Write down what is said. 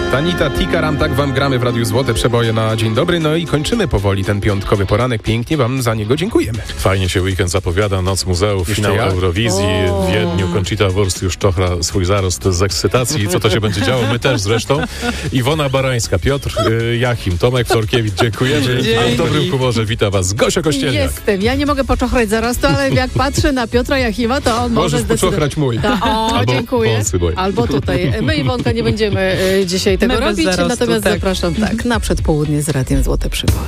Tanita Tikaram, tak wam gramy w Radiu Złote Przeboje na dzień dobry. No i kończymy powoli ten piątkowy poranek. Pięknie wam za niego dziękujemy. Fajnie się weekend zapowiada, Noc Muzeów, finał Eurowizji w Wiedniu. Conchita Wurst już czochra swój zarost z ekscytacji. Co to się będzie działo? My też zresztą. Iwona Barańska, Piotr Jachim, Tomek Florkiewicz, dziękujemy. A w dobrym humorze wita was Gosia Kościelniak. Jestem. Ja nie mogę poczochrać zarastu, ale jak patrzę na Piotra Jachima, to on może Możesz pocochrać mój. Albo dziękuję. Albo tutaj. My, Iwonka, nie będziemy dzisiaj tego robić, natomiast zapraszam na przedpołudnie z Radiem Złote Przeboje.